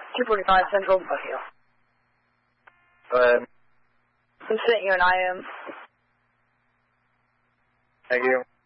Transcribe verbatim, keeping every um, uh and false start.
two forty-five Central, Buckhill. Go ahead. I'm sending you an I M. Thank you.